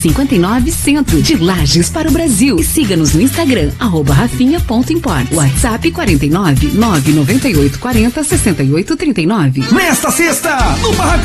59 Centro, de Lages para o Brasil. E siga-nos no Instagram, @rafinha.import. WhatsApp 49 998 40 68 39. Nesta sexta, no Barracão